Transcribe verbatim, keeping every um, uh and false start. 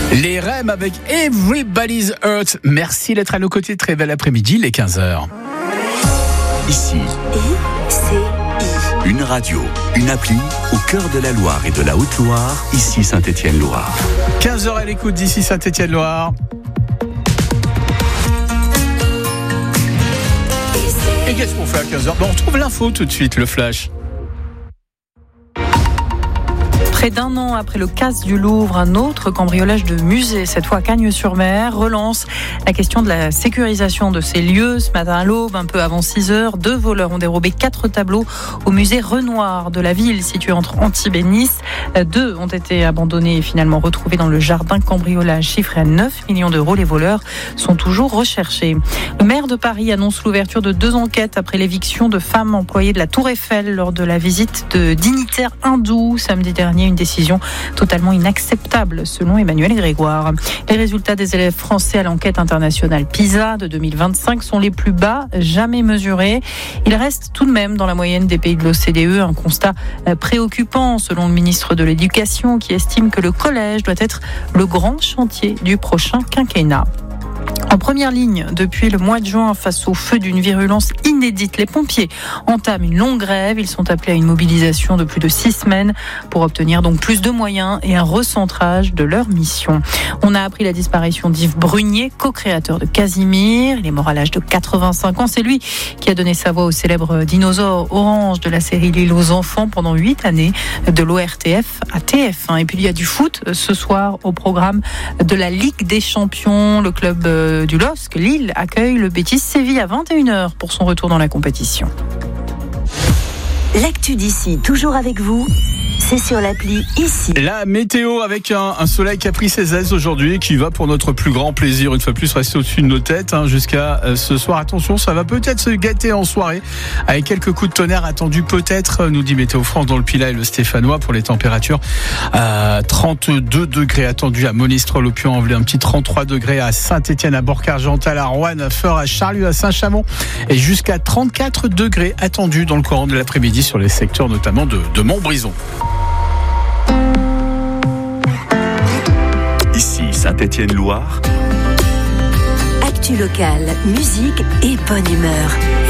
Les R E M avec Everybody's Hurt. Merci d'être à nos côtés. Très bel après-midi, les quinze heures. Ici, I C I. Une radio, une appli au cœur de la Loire et de la Haute-Loire. Ici Saint-Étienne-Loire. quinze heures à l'écoute d'ici Saint-Étienne-Loire. Et qu'est-ce qu'on fait à quinze heures? Bon, on retrouve l'info tout de suite, le flash. Près d'un an après le casse du Louvre, un autre cambriolage de musée, cette fois à Cagnes-sur-Mer, relance la question de la sécurisation de ces lieux. Ce matin à l'aube, un peu avant six heures, deux voleurs ont dérobé quatre tableaux au musée Renoir de la ville, situé entre Antibes et Nice. Deux ont été abandonnés et finalement retrouvés dans le jardin. Cambriolage chiffré à neuf millions d'euros. Les voleurs sont toujours recherchés. Le maire de Paris annonce l'ouverture de deux enquêtes après l'éviction de femmes employées de la Tour Eiffel lors de la visite de dignitaires hindous samedi dernier. Une décision totalement inacceptable selon Emmanuel Grégoire. Les résultats des élèves français à l'enquête internationale PISA de deux mille vingt-cinq sont les plus bas jamais mesurés. Ils restent tout de même dans la moyenne des pays de l'O C D E. Un constat préoccupant selon le ministre de l'Éducation qui estime que le collège doit être le grand chantier du prochain quinquennat. En première ligne depuis le mois de juin face au feu d'une virulence inédite, les pompiers entament une longue grève. Ils sont appelés à une mobilisation de plus de six semaines pour obtenir donc plus de moyens et un recentrage de leur mission. On a appris la disparition d'Yves Brunier, co-créateur de Casimir. Il est mort à l'âge de quatre-vingt-cinq ans. C'est lui qui a donné sa voix au célèbre dinosaure orange de la série L'île aux enfants pendant huit années, de l'O R T F à T F un. Et puis il y a du foot ce soir au programme de la Ligue des Champions. Le club du L O S C, Lille, accueille le Betis Séville à vingt et une heures pour son retour dans la compétition. L'actu d'ici, toujours avec vous, c'est sur l'appli Ici. La météo avec un, un soleil qui a pris ses aises aujourd'hui et qui va pour notre plus grand plaisir, une fois plus, rester au-dessus de nos têtes hein, jusqu'à euh, ce soir. Attention, ça va peut-être se gâter en soirée avec quelques coups de tonnerre attendus peut-être, nous dit Météo France dans le Pilat et le Stéphanois pour les températures. Euh, trente-deux degrés attendus à Monistrol, au Puy-en-Velay, un petit trente-trois degrés à Saint-Étienne, à Bourg-Argental, à Roanne, à Feurs, à Charlieu, à Saint-Chamond et jusqu'à trente-quatre degrés attendus dans le courant de l'après-midi sur les secteurs notamment de, de Montbrison. Ici Saint-Étienne-Loire. Actu locale, musique et bonne humeur.